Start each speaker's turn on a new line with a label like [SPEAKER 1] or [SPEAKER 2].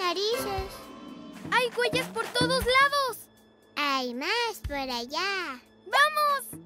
[SPEAKER 1] narices.
[SPEAKER 2] ¡Hay huellas por todos lados!
[SPEAKER 1] Hay más por allá.
[SPEAKER 2] ¡Vamos!